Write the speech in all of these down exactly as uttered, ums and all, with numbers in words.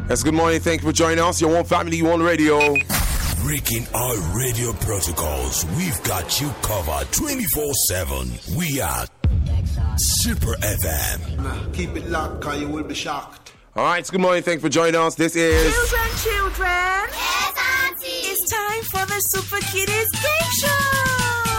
Yes, good morning. Thank you for joining us. Your One Family, One Radio. Breaking our radio protocols, we've got you covered twenty-four seven. We are Super F M. Keep it locked, cause you will be shocked. All right, good morning. Thank you for joining us. This is... Children, children. Yes, Auntie. It's time for the Super Kiddies Game Show.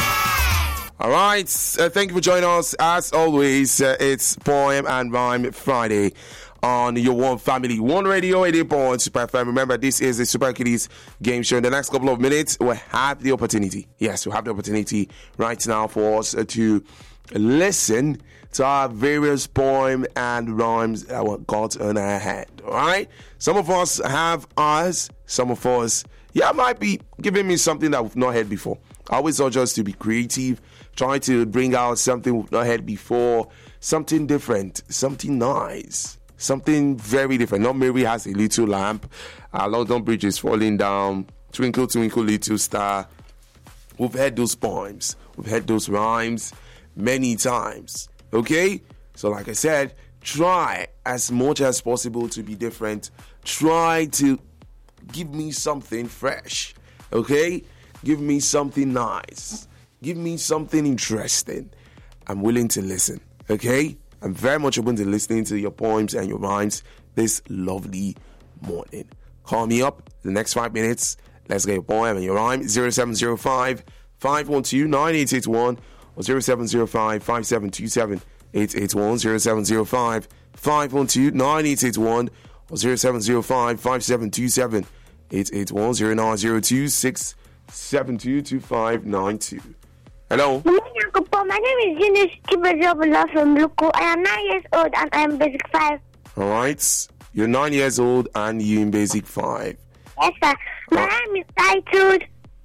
Yes. All right, uh, thank you for joining us. As always, uh, it's Poem and Rhyme Friday on your One Family, One Radio, eighty point Super F M. Remember, this is the Super Kiddies Game Show. In the next couple of minutes, we'll have the opportunity. Yes, we'll have the opportunity right now for us uh, to listen to our various poem and rhymes that we got on our head. All right? Some of us have ours. Some of us, yeah, might be giving me something that we've not heard before. I always urge us to be creative, try to bring out something we've not heard before, something different, something nice, something very different. Not Mary has a little lamp, uh, London Bridge is falling down, twinkle, twinkle, little star. We've heard those poems, we've heard those rhymes many times. Okay, so like I said, try as much as possible to be different. Try to give me something fresh. Okay, give me something nice. Give me something interesting. I'm willing to listen. Okay, I'm very much open to listening to your poems and your rhymes this lovely morning. Call me up the next five minutes. Let's get your poem and your rhyme. zero seven zero five, five one two, nine eight eight one. Or zero seven zero five, five seven two seven, eight eight one, zero seven zero five, five one two, nine eight eight one, or zero seven zero five, five seven two seven, eight eight one, zero nine zero two, six seven two, two five nine two. Hello? My name is Eunice Kibazobula from Luko. I am nine years old and I am basic five. All right. You're nine years old and you're in basic five. Yes, sir. My name is titled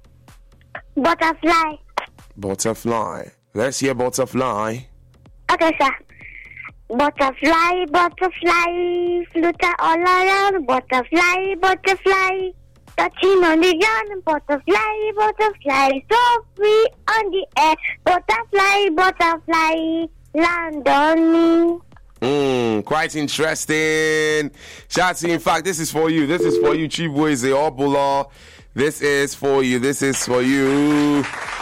Butterfly. Butterfly. Let's hear Butterfly. Okay, sir. Butterfly, butterfly, flutter all around. Butterfly, butterfly, touching on the ground. Butterfly, butterfly, so free on the air. Butterfly, butterfly, land on me. Hmm, quite interesting. Shati, in fact, this is for you. This is for you, Chief Boys, the Obula. This is for you. This is for you.